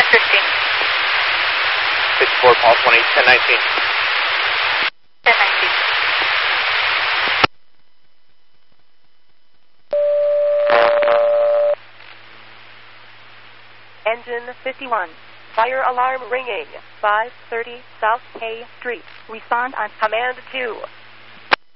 1015. 64, Pulse 18, 1019. 1019. Engine 51. Fire alarm ringing. 530 South K Street. Respond on Command 2.